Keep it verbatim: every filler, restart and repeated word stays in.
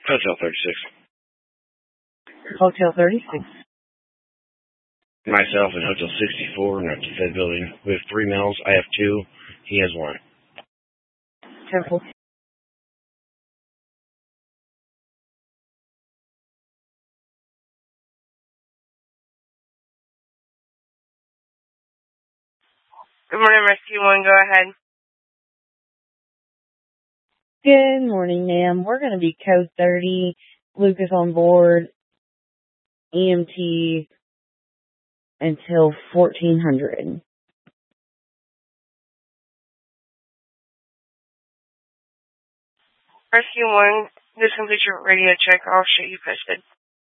Hotel thirty-six. Hotel thirty-six. Myself and Hotel sixty-four in the Fed building. We have three males. I have two. He has one. Temple. Good morning, Rescue One. Go ahead. Good morning, ma'am. We're going to be code thirty. Lucas on board. E M T until fourteen hundred. Rescue One, this completes your radio check. I'll shoot you posted.